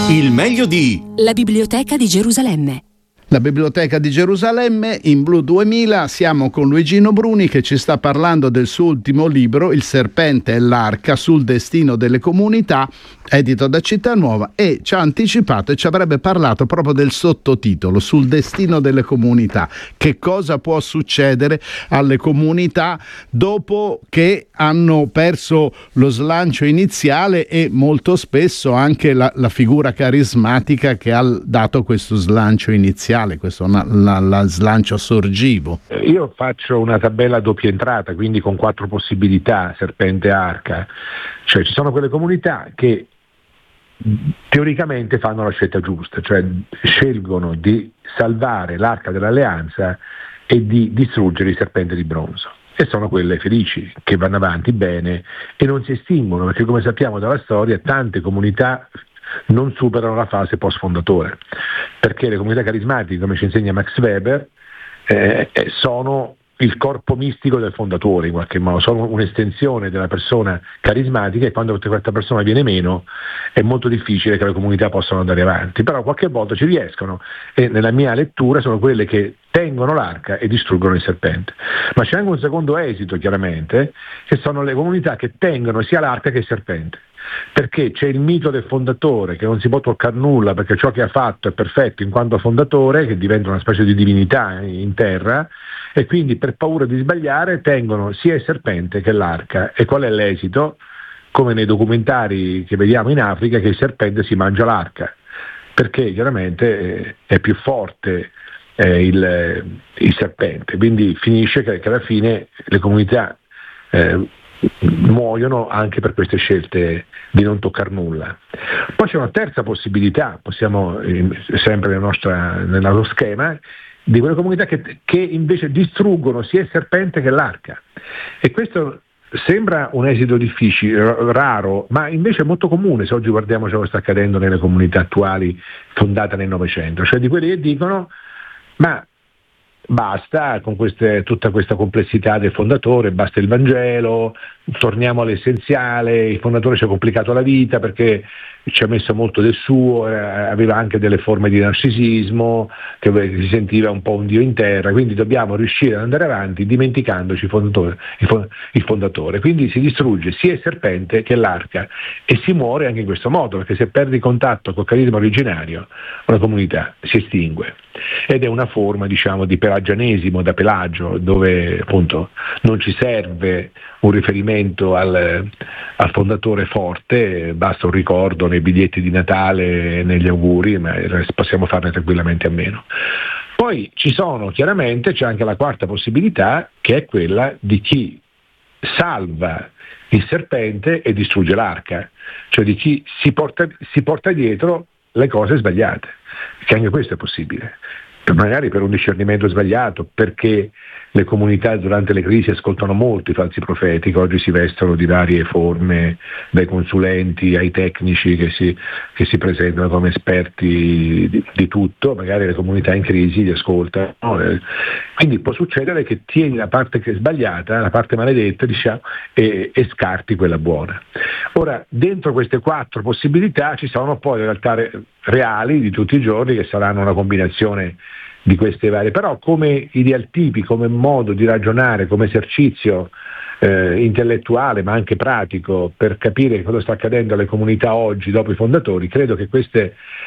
Il meglio di La Biblioteca di Gerusalemme. La Biblioteca di Gerusalemme, in Blu 2000, siamo con Luigino Bruni che ci sta parlando del suo ultimo libro, Il serpente e l'arca, sul destino delle comunità, edito da Città Nuova, e ci ha anticipato e ci avrebbe parlato proprio del sottotitolo, sul destino delle comunità. Che cosa può succedere alle comunità dopo che hanno perso lo slancio iniziale e molto spesso anche la figura carismatica che ha dato questo slancio iniziale, questo slancio sorgivo. Io faccio una tabella a doppia entrata, quindi con 4 possibilità, serpente e arca. Cioè ci sono quelle comunità che teoricamente fanno la scelta giusta, cioè scelgono di salvare l'arca dell'alleanza e di distruggere il serpente di bronzo. E sono quelle felici, che vanno avanti bene e non si estinguono, perché come sappiamo dalla storia tante comunità non superano la fase post-fondatore, perché le comunità carismatiche, come ci insegna Max Weber, sono il corpo mistico del fondatore in qualche modo, sono un'estensione della persona carismatica, e quando questa persona viene meno è molto difficile che le comunità possano andare avanti, però qualche volta ci riescono, e nella mia lettura sono quelle che tengono l'arca e distruggono il serpente. Ma c'è anche un secondo esito, chiaramente, che sono le comunità che tengono sia l'arca che il serpente, perché c'è il mito del fondatore che non si può toccare nulla perché ciò che ha fatto è perfetto in quanto fondatore, che diventa una specie di divinità in terra, e quindi per paura di sbagliare tengono sia il serpente che l'arca. E qual è l'esito? Come nei documentari che vediamo in Africa, che il serpente si mangia l'arca, perché chiaramente è più forte il serpente, quindi finisce che alla fine le comunità muoiono anche per queste scelte di non toccare nulla. Poi c'è una terza possibilità, possiamo sempre nel nostro schema, di quelle comunità che invece distruggono sia il serpente che l'arca, e questo sembra un esito difficile, raro, ma invece è molto comune se oggi guardiamo ciò che sta accadendo nelle comunità attuali fondate nel Novecento, cioè di quelli che dicono ma basta con tutta questa complessità del fondatore, basta il Vangelo, torniamo all'essenziale, il fondatore ci ha complicato la vita perché ci ha messo molto del suo, aveva anche delle forme di narcisismo, che si sentiva un po' un dio in terra, quindi dobbiamo riuscire ad andare avanti dimenticandoci il fondatore. Quindi si distrugge sia il serpente che l'arca, e si muore anche in questo modo, perché se perdi contatto col carisma originario una comunità si estingue, ed è una forma, diciamo, di pelagianesimo da Pelagio, dove appunto non ci serve un riferimento al fondatore forte, basta un ricordo nei biglietti di Natale e negli auguri, ma possiamo farne tranquillamente a meno. Poi c'è anche la quarta possibilità, che è quella di chi salva il serpente e distrugge l'arca, cioè di chi si porta dietro le cose sbagliate, che anche questo è possibile, magari per un discernimento sbagliato, perché le comunità durante le crisi ascoltano molto i falsi profeti, che oggi si vestono di varie forme, dai consulenti ai tecnici che si presentano come esperti di tutto, magari le comunità in crisi li ascoltano, quindi può succedere che tieni la parte che è sbagliata, la parte maledetta, diciamo, e scarti quella buona. Ora, dentro queste 4 possibilità ci sono poi realtà reali di tutti i giorni, che saranno una combinazione di queste varie, però come idealtipi, come modo di ragionare, come esercizio intellettuale ma anche pratico per capire cosa sta accadendo alle comunità oggi dopo i fondatori, credo che queste